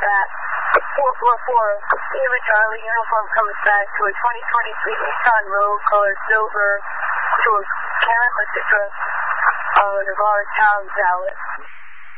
back. 444, Eva Charlie, uniform comes back to a 2023 Nissan Rogue, color silver, to a Karen Citra, Navarre Town Dallas.